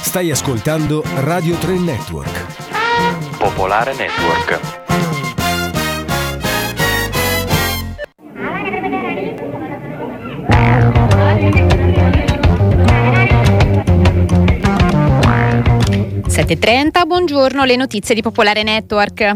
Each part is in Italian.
Stai ascoltando Radio 3 Network. Popolare Network. Sette e 30, buongiorno, le notizie di Popolare Network.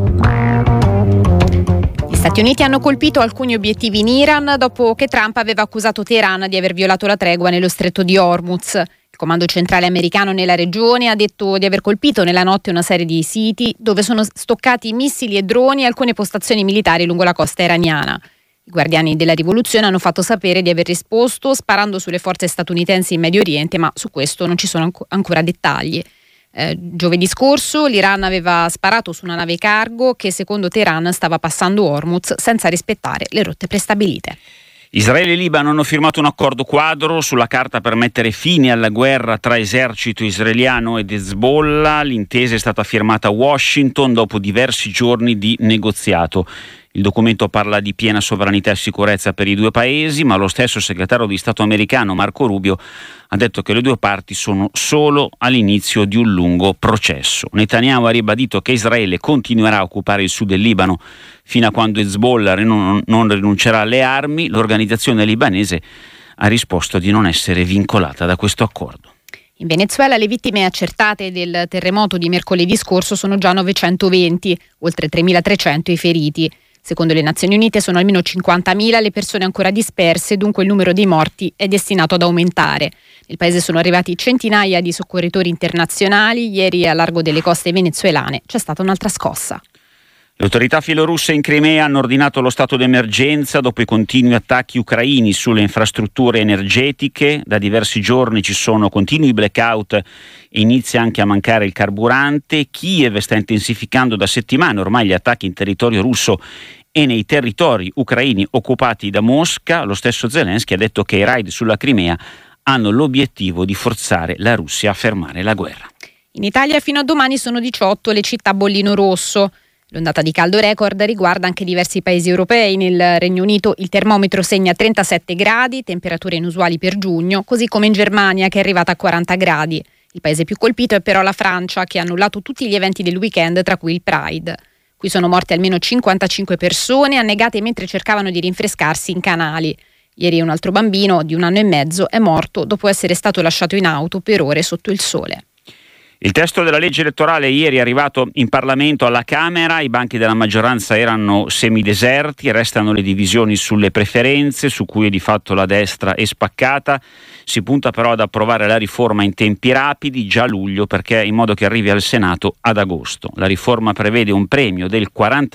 Gli Stati Uniti hanno colpito alcuni obiettivi in Iran dopo che Trump aveva accusato Teheran di aver violato la tregua nello stretto di Hormuz. Il comando centrale americano nella regione ha detto di aver colpito nella notte una serie di siti dove sono stoccati missili e droni e alcune postazioni militari lungo la costa iraniana. I guardiani della rivoluzione hanno fatto sapere di aver risposto sparando sulle forze statunitensi in Medio Oriente, ma su questo non ci sono ancora dettagli. Giovedì scorso l'Iran aveva sparato su una nave cargo che secondo Teheran stava passando Hormuz senza rispettare le rotte prestabilite. Israele e Libano hanno firmato un accordo quadro sulla carta per mettere fine alla guerra tra esercito israeliano ed Hezbollah. L'intesa è stata firmata a Washington dopo diversi giorni di negoziato. Il documento parla di piena sovranità e sicurezza per i due paesi, ma lo stesso segretario di Stato americano Marco Rubio ha detto che le due parti sono solo all'inizio di un lungo processo. Netanyahu ha ribadito che Israele continuerà a occupare il sud del Libano fino a quando Hezbollah non rinuncerà alle armi. L'organizzazione libanese ha risposto di non essere vincolata da questo accordo. In Venezuela le vittime accertate del terremoto di mercoledì scorso sono già 920, oltre 3.300 i feriti. Secondo le Nazioni Unite sono almeno 50.000 le persone ancora disperse, dunque il numero dei morti è destinato ad aumentare. Nel paese sono arrivati centinaia di soccorritori internazionali. Ieri, a largo delle coste venezuelane, c'è stata un'altra scossa. Le autorità filorusse in Crimea hanno ordinato lo stato d'emergenza dopo i continui attacchi ucraini sulle infrastrutture energetiche. Da diversi giorni ci sono continui blackout e inizia anche a mancare il carburante. Kiev sta intensificando da settimane ormai gli attacchi in territorio russo e nei territori ucraini occupati da Mosca. Lo stesso Zelensky ha detto che i raid sulla Crimea hanno l'obiettivo di forzare la Russia a fermare la guerra. In Italia fino a domani sono 18 le città a bollino rosso. L'ondata di caldo record riguarda anche diversi paesi europei. Nel Regno Unito il termometro segna 37 gradi, temperature inusuali per giugno, così come in Germania che è arrivata a 40 gradi. Il paese più colpito è però la Francia, che ha annullato tutti gli eventi del weekend, tra cui il Pride. Qui sono morte almeno 55 persone, annegate mentre cercavano di rinfrescarsi in canali. Ieri un altro bambino di 1 anno e mezzo è morto dopo essere stato lasciato in auto per ore sotto il sole. Il testo della legge elettorale ieri è arrivato in Parlamento alla Camera, i banchi della maggioranza erano semideserti, restano le divisioni sulle preferenze su cui di fatto la destra è spaccata. Si punta però ad approvare la riforma in tempi rapidi, già a luglio, perché in modo che arrivi al Senato ad agosto. La riforma prevede un premio del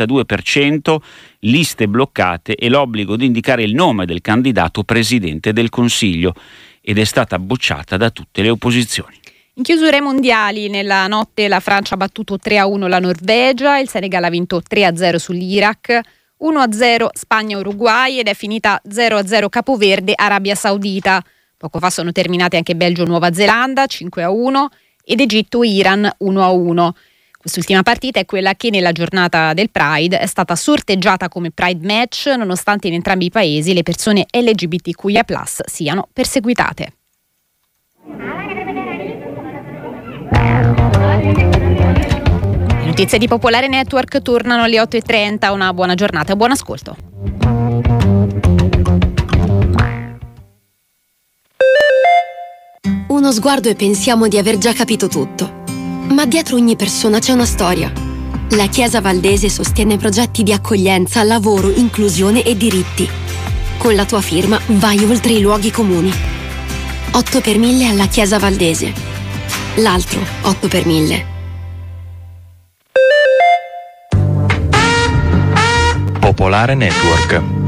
42%, liste bloccate e l'obbligo di indicare il nome del candidato presidente del Consiglio, ed è stata bocciata da tutte le opposizioni. In chiusure ai mondiali, nella notte la Francia ha battuto 3-1 la Norvegia, il Senegal ha vinto 3-0 sull'Iraq, 1-0 Spagna-Uruguay ed è finita 0-0 Capoverde-Arabia Saudita. Poco fa sono terminate anche Belgio-Nuova Zelanda 5-1 ed Egitto-Iran 1-1. Quest'ultima partita è quella che nella giornata del Pride è stata sorteggiata come Pride Match, nonostante in entrambi i paesi le persone LGBTQIA+ siano perseguitate. Le notizie di Popolare Network tornano alle 8:30. Una buona giornata e buon ascolto. Uno sguardo e pensiamo di aver già capito tutto. Ma dietro ogni persona c'è una storia. La Chiesa Valdese sostiene progetti di accoglienza, lavoro, inclusione e diritti. Con la tua firma vai oltre i luoghi comuni. 8 per 1000 alla Chiesa Valdese. L'altro 8 per 1000. Popolare Network.